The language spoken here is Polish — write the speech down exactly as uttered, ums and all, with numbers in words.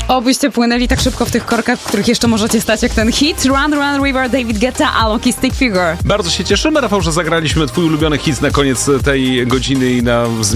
Obyście płynęli tak szybko w tych korkach, w których jeszcze możecie stać, jak ten hit Run Run River, David Guetta, Alok i Stick Figure. Bardzo się cieszymy, Rafał, że zagraliśmy twój ulubiony hit na koniec tej godziny i na